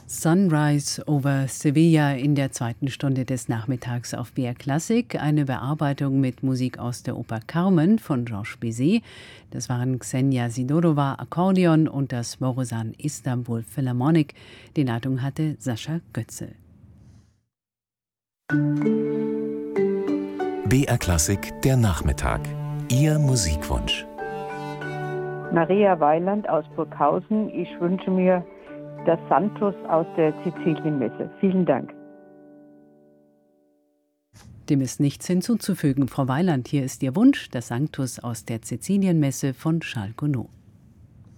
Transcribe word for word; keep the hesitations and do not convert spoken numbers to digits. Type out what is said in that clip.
Sunrise over Sevilla in der zweiten Stunde des Nachmittags auf B R Klassik. Eine Bearbeitung mit Musik aus der Oper Carmen von Georges Bizet. Das waren Ksenia Sidorova Akkordeon und das Borusan Istanbul Philharmonic. Die Leitung hatte Sascha Götze. B R Klassik, der Nachmittag. Ihr Musikwunsch. Maria Weiland aus Burghausen. Ich wünsche mir das Santos aus der Sizilienmesse. Vielen Dank. Dem ist nichts hinzuzufügen, Frau Weiland. Hier ist Ihr Wunsch, das Sanctus aus der Sizilienmesse von Charles Gounod.